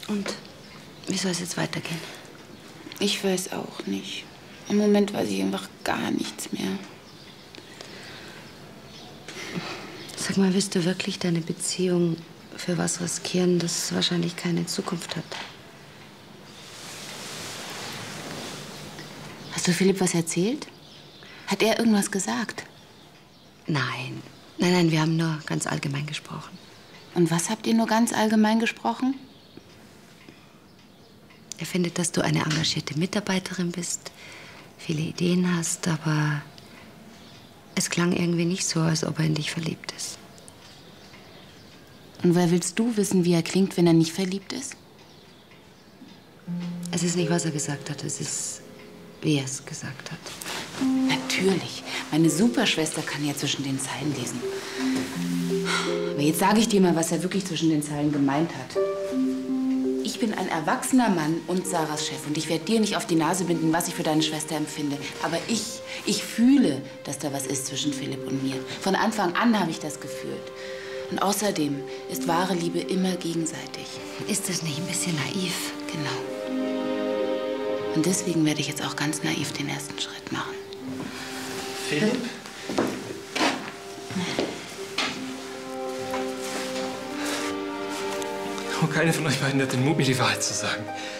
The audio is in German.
Und wie soll es jetzt weitergehen? Ich weiß auch nicht. Im Moment weiß ich einfach gar nichts mehr. Sag mal, willst du wirklich deine Beziehung für was riskieren, das wahrscheinlich keine Zukunft hat? Hast du Philipp was erzählt? Hat er irgendwas gesagt? Nein. Nein, wir haben nur ganz allgemein gesprochen. Und was habt ihr nur ganz allgemein gesprochen? Er findet, dass du eine engagierte Mitarbeiterin bist, viele Ideen hast, aber es klang irgendwie nicht so, als ob er in dich verliebt ist. Und woher willst du wissen, wie er klingt, wenn er nicht verliebt ist? Es ist nicht, was er gesagt hat, es ist, wie er es gesagt hat. Natürlich. Meine Superschwester kann ja zwischen den Zeilen lesen. Aber jetzt sage ich dir mal, was er wirklich zwischen den Zeilen gemeint hat. Ich bin ein erwachsener Mann und Sarahs Chef. Und ich werde dir nicht auf die Nase binden, was ich für deine Schwester empfinde. Aber ich fühle, dass da was ist zwischen Philipp und mir. Von Anfang an habe ich das gefühlt. Und außerdem ist wahre Liebe immer gegenseitig. Ist das nicht ein bisschen naiv? Genau. Und deswegen werde ich jetzt auch ganz naiv den ersten Schritt machen. Philipp? Oh, keine von euch beiden hat den Mut, mir die Wahrheit zu sagen.